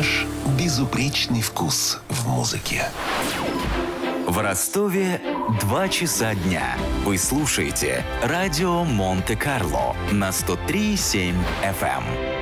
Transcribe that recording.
Наш безупречный вкус в музыке. В Ростове 2 часа дня. Вы слушаете радио Монте-Карло на 103,7 FM.